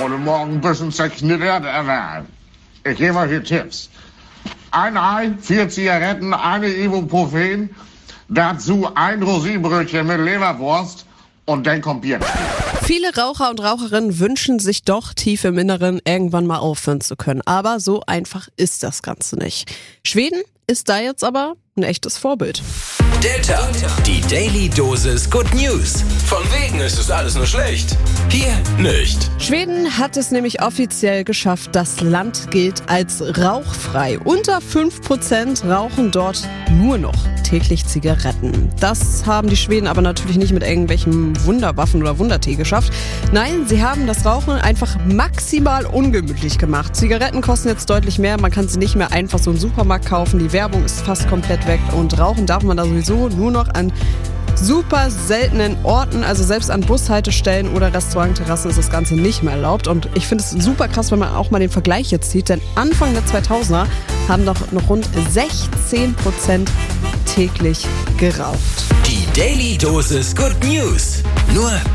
Heute Morgen ein bisschen zerknittert, aber ich gebe euch hier Tipps. Ein Ei, 4 Zigaretten, eine Ibuprofen, dazu ein Rosinenbrötchen mit Leberwurst und dann kommt Bier. Viele Raucher und Raucherinnen wünschen sich doch tief im Inneren irgendwann mal aufhören zu können. Aber so einfach ist das Ganze nicht. Schweden ist da jetzt aber ein echtes Vorbild. Der Tag, die Daily Dosis Good News. Von wegen ist es alles nur schlecht. Hier nicht. Schweden hat es nämlich offiziell geschafft. Das Land gilt als rauchfrei. Unter 5% rauchen dort nur noch täglich Zigaretten. Das haben die Schweden aber natürlich nicht mit irgendwelchen Wunderwaffen oder Wundertee geschafft. Nein, sie haben das Rauchen einfach maximal ungemütlich gemacht. Zigaretten kosten jetzt deutlich mehr. Man kann sie nicht mehr einfach so im Supermarkt kaufen. Die Werbung ist fast komplett weg. Und rauchen darf man da sowieso nur noch an super seltenen Orten, also selbst an Bushaltestellen oder Restaurantterrassen ist das Ganze nicht mehr erlaubt. Und ich finde es super krass, wenn man auch mal den Vergleich jetzt sieht, denn Anfang der 2000er haben doch noch rund 16% täglich geraucht. Die Daily Dosis Good News. Nur